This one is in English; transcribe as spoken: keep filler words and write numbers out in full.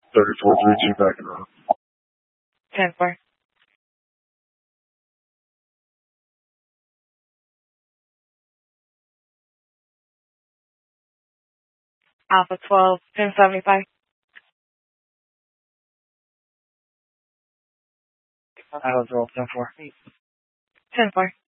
thirty-four three two back and row. ten four. Alpha twelve, ten seventy-five. I was roll ten four. ten four.